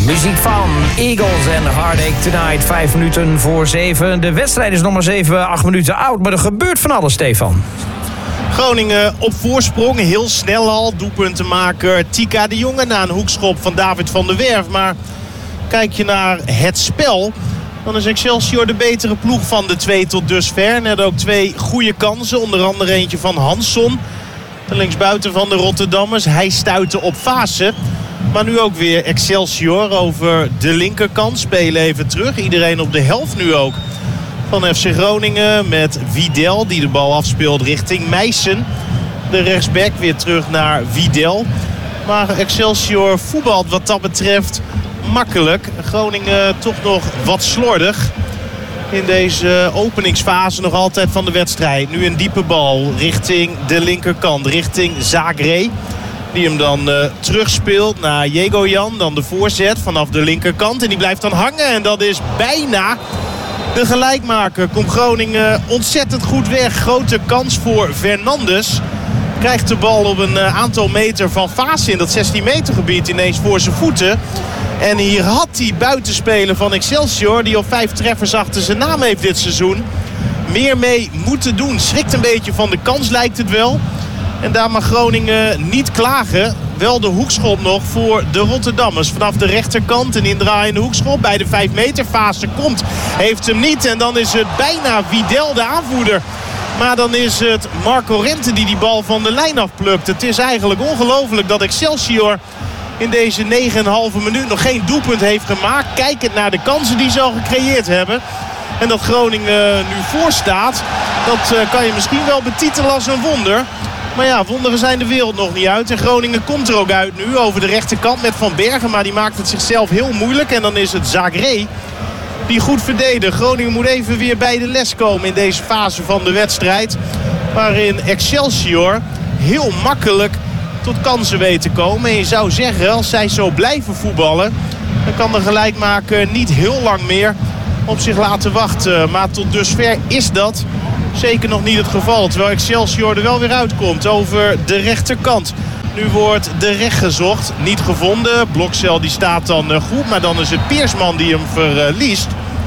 Muziek van Eagles en Heartache Tonight. 5 minuten voor 7. De wedstrijd is nog maar 8 minuten oud. Maar er gebeurt van alles, Stefan. Groningen op voorsprong. Heel snel al. Doelpuntenmaker Tika de Jonge na een hoekschop van David van der Werf. Maar kijk je naar het spel, dan is Excelsior de betere ploeg van de twee tot dusver. Net ook 2 goede kansen. Onder andere eentje van Hansson. De linksbuiten van de Rotterdammers. Hij stuitte op Vaassen. Maar nu ook weer Excelsior over de linkerkant. Spelen even terug. Iedereen op de helft nu ook van FC Groningen. Met Widel die de bal afspeelt richting Meissen. De rechtsback weer terug naar Widel. Maar Excelsior voetbalt wat dat betreft makkelijk. Groningen toch nog wat slordig in deze openingsfase nog altijd van de wedstrijd. Nu een diepe bal richting de linkerkant. Richting Zagré. Die hem dan terugspeelt naar Jegojan. Dan de voorzet vanaf de linkerkant. En die blijft dan hangen. En dat is bijna de gelijkmaker. Komt Groningen ontzettend goed weg. Grote kans voor Fernandes. Krijgt de bal op een aantal meter van Vaassen in dat 16 meter gebied ineens voor zijn voeten. En hier had die buitenspeler van Excelsior, die al 5 treffers achter zijn naam heeft dit seizoen, meer mee moeten doen. Schrikt een beetje van de kans, lijkt het wel. En daar mag Groningen niet klagen. Wel de hoekschop nog voor de Rotterdammers. Vanaf de rechterkant een indraaiende hoekschop bij de 5 meter. Vaassen komt, heeft hem niet. En dan is het bijna Widel, de aanvoerder. Maar dan is het Marco Rente die bal van de lijn afplukt. Het is eigenlijk ongelooflijk dat Excelsior in deze 9,5 minuut nog geen doelpunt heeft gemaakt. Kijkend naar de kansen die ze al gecreëerd hebben. En dat Groningen nu voor staat, dat kan je misschien wel betitelen als een wonder. Maar ja, wonderen zijn de wereld nog niet uit. En Groningen komt er ook uit nu over de rechterkant met Van Bergen. Maar die maakt het zichzelf heel moeilijk. En dan is het Zagré die goed verdedigt. Groningen moet even weer bij de les komen in deze fase van de wedstrijd. Waarin Excelsior heel makkelijk tot kansen weet te komen. En je zou zeggen, als zij zo blijven voetballen, dan kan de gelijkmaker niet heel lang meer op zich laten wachten. Maar tot dusver is dat zeker nog niet het geval. Terwijl Excelsior er wel weer uitkomt over de rechterkant. Nu wordt de recht gezocht. Niet gevonden. Blokcel die staat dan goed. Maar dan is het Peersman die hem verliest.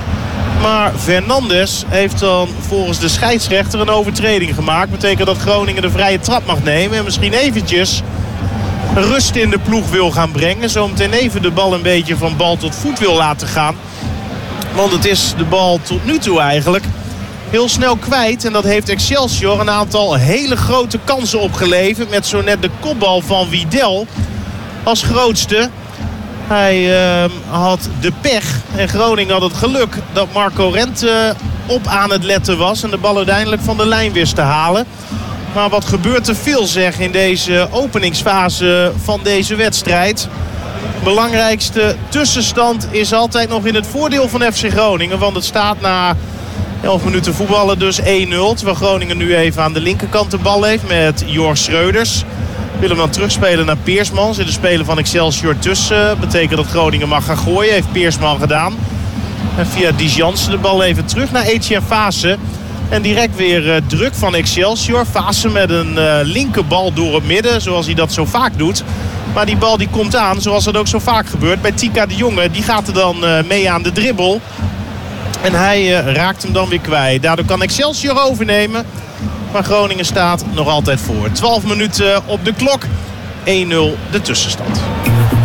Maar Fernandes heeft dan volgens de scheidsrechter een overtreding gemaakt. Betekent dat Groningen de vrije trap mag nemen. En misschien eventjes rust in de ploeg wil gaan brengen. Zometeen even de bal een beetje van bal tot voet wil laten gaan. Want het is de bal tot nu toe eigenlijk heel snel kwijt. En dat heeft Excelsior een aantal hele grote kansen opgeleverd. Met zo net de kopbal van Widel als grootste. Hij had de pech. En Groningen had het geluk dat Marco Rente op aan het letten was. En de bal uiteindelijk van de lijn wist te halen. Maar wat gebeurt er veel zeg in deze openingsfase van deze wedstrijd. Belangrijkste tussenstand is altijd nog in het voordeel van FC Groningen. Want het staat na 11 minuten voetballen dus 1-0. Terwijl Groningen nu even aan de linkerkant de bal heeft met Jor Schreuders. Wil hem dan terugspelen naar Peersman. Zit de speler van Excelsior tussen. Betekent dat Groningen mag gaan gooien. Heeft Peersman gedaan. En via Dies Jansen de bal even terug naar Etienne Vaassen. En direct weer druk van Excelsior. Vaassen met een linkerbal door het midden. Zoals hij dat zo vaak doet. Maar die bal die komt aan zoals dat ook zo vaak gebeurt bij Tika de Jonge. Die gaat er dan mee aan de dribbel. En hij raakt hem dan weer kwijt. Daardoor kan Excelsior overnemen. Maar Groningen staat nog altijd voor. 12 minuten op de klok. 1-0 de tussenstand.